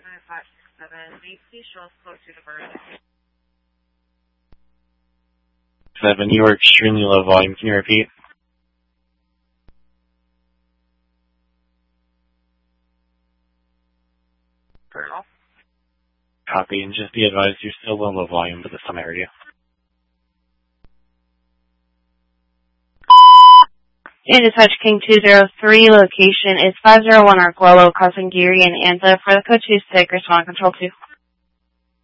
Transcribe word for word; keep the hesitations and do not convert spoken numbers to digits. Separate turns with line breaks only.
nine five six seven, may you please show us close to the bird?
seven, you are extremely low volume. Can you repeat?
Colonel.
Copy, and just be advised you're still low, low volume, but this time I heard you.
And Dispatch King two zero three, location is five zero one Arguello, crossing Geary and Anza for the code two six, respond control two.